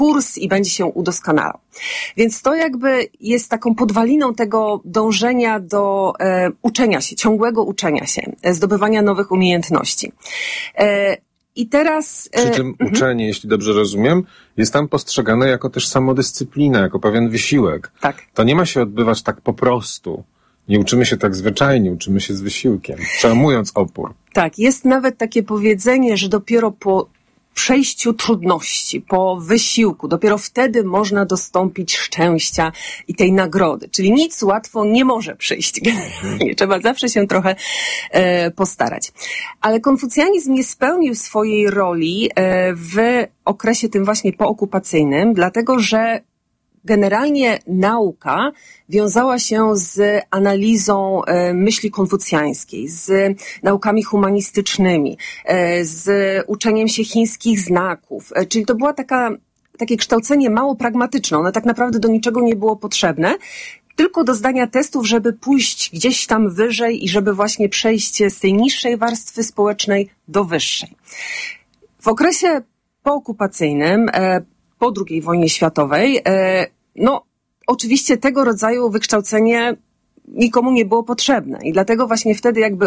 kurs i będzie się udoskonalał. Więc to jakby jest taką podwaliną tego dążenia do uczenia się, ciągłego uczenia się, zdobywania nowych umiejętności. I teraz... Przy czym uczenie, jeśli dobrze rozumiem, jest tam postrzegane jako też samodyscyplina, jako pewien wysiłek. Tak. To nie ma się odbywać tak po prostu. Nie uczymy się tak zwyczajnie, uczymy się z wysiłkiem, przełamując opór. Tak, jest nawet takie powiedzenie, że dopiero po przejściu trudności, po wysiłku, dopiero wtedy można dostąpić szczęścia i tej nagrody. Czyli nic łatwo nie może przyjść. Trzeba zawsze się trochę postarać. Ale konfucjanizm nie spełnił swojej roli w okresie tym właśnie pookupacyjnym, dlatego że generalnie nauka wiązała się z analizą myśli konfucjańskiej, z naukami humanistycznymi, z uczeniem się chińskich znaków. Czyli to była takie kształcenie mało pragmatyczne. Ono tak naprawdę do niczego nie było potrzebne, tylko do zdania testów, żeby pójść gdzieś tam wyżej i żeby właśnie przejść z tej niższej warstwy społecznej do wyższej. W okresie pookupacyjnym, po II wojnie światowej, oczywiście tego rodzaju wykształcenie nikomu nie było potrzebne i dlatego właśnie wtedy jakby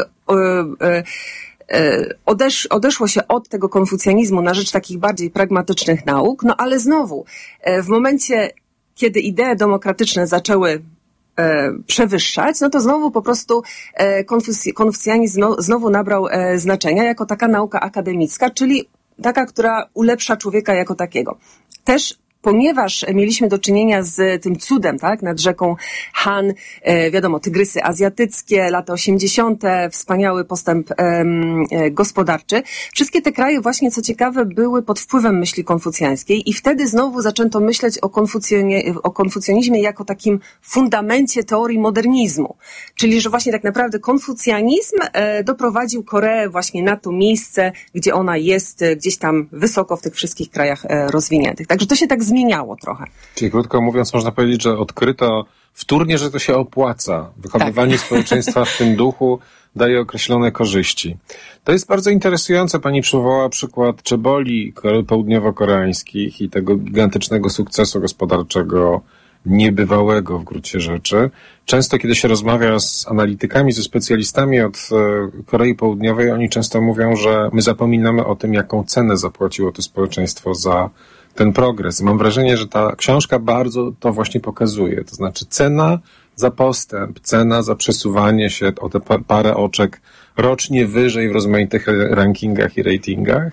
odeszło się od tego konfucjanizmu na rzecz takich bardziej pragmatycznych nauk, no ale znowu w momencie, kiedy idee demokratyczne zaczęły przewyższać, no to znowu po prostu konfucjanizm znowu nabrał znaczenia jako taka nauka akademicka, czyli taka, która ulepsza człowieka jako takiego. Też ponieważ mieliśmy do czynienia z tym cudem, tak, nad rzeką Han, wiadomo, tygrysy azjatyckie, lata 80., wspaniały postęp gospodarczy. Wszystkie te kraje właśnie, co ciekawe, były pod wpływem myśli konfucjańskiej i wtedy znowu zaczęto myśleć o konfucjanizmie jako takim fundamencie teorii modernizmu. Czyli, że właśnie tak naprawdę konfucjanizm doprowadził Koreę właśnie na to miejsce, gdzie ona jest gdzieś tam wysoko w tych wszystkich krajach rozwiniętych. Także to się tak zmieniało trochę. Czyli krótko mówiąc, można powiedzieć, że odkryto wtórnie, że to się opłaca. Wychowywanie społeczeństwa w tym duchu daje określone korzyści. To jest bardzo interesujące. Pani przywołała przykład czeboli południowo-koreańskich i tego gigantycznego sukcesu gospodarczego, niebywałego w gruncie rzeczy. Często, kiedy się rozmawia z analitykami, ze specjalistami od Korei Południowej, oni często mówią, że my zapominamy o tym, jaką cenę zapłaciło to społeczeństwo za ten progres. Mam wrażenie, że ta książka bardzo to właśnie pokazuje. To znaczy cena za postęp, cena za przesuwanie się o te parę oczek rocznie wyżej w rozmaitych rankingach i ratingach.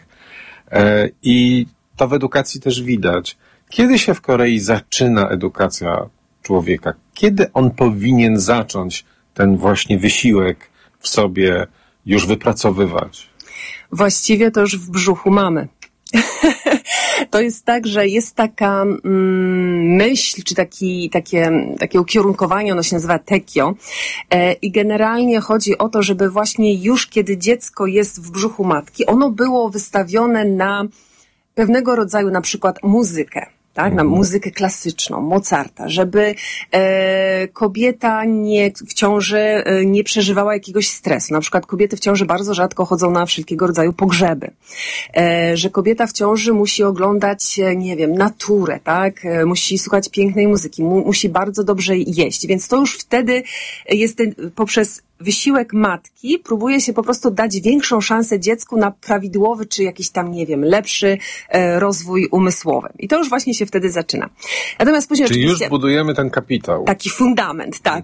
I to w edukacji też widać. Kiedy się w Korei zaczyna edukacja człowieka? Kiedy on powinien zacząć ten właśnie wysiłek w sobie już wypracowywać? Właściwie to już w brzuchu mamy. To jest tak, że jest taka myśl, czy takie ukierunkowanie, ono się nazywa Tekio i generalnie chodzi o to, żeby właśnie już kiedy dziecko jest w brzuchu matki, ono było wystawione na pewnego rodzaju na przykład muzykę. Tak, na muzykę klasyczną, Mozarta, żeby kobieta w ciąży nie przeżywała jakiegoś stresu. Na przykład kobiety w ciąży bardzo rzadko chodzą na wszelkiego rodzaju pogrzeby. Że kobieta w ciąży musi oglądać, nie wiem, naturę, tak? Musi słuchać pięknej muzyki, musi bardzo dobrze jeść. Więc to już wtedy jest poprzez wysiłek matki próbuje się po prostu dać większą szansę dziecku na prawidłowy, czy jakiś tam, nie wiem, lepszy rozwój umysłowy. I to już właśnie się wtedy zaczyna. Natomiast później czyli już budujemy ten kapitał. Taki fundament, tak.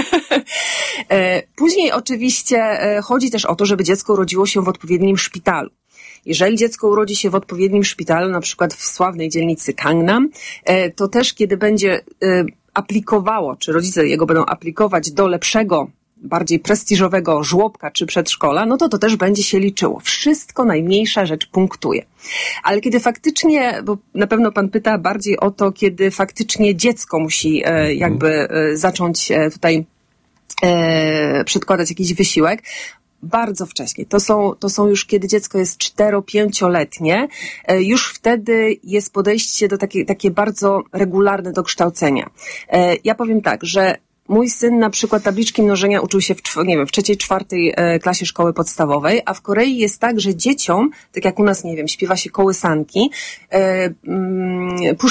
Później oczywiście chodzi też o to, żeby dziecko urodziło się w odpowiednim szpitalu. Jeżeli dziecko urodzi się w odpowiednim szpitalu, na przykład w sławnej dzielnicy Gangnam, to też kiedy będzie aplikowało, czy rodzice jego będą aplikować do lepszego, bardziej prestiżowego żłobka czy przedszkola, no to też będzie się liczyło. Wszystko, najmniejsza rzecz punktuje. Ale kiedy faktycznie, bo na pewno pan pyta bardziej o to, kiedy faktycznie dziecko musi jakby zacząć tutaj przedkładać jakiś wysiłek, bardzo wcześnie. To są już, kiedy dziecko jest 4-5-letnie, już wtedy jest podejście do takie bardzo regularne do kształcenia. Ja powiem tak, że Mój syn na przykład tabliczki mnożenia uczył się w trzeciej, czwartej klasie szkoły podstawowej, a w Korei jest tak, że dzieciom, tak jak u nas, śpiewa się kołysanki,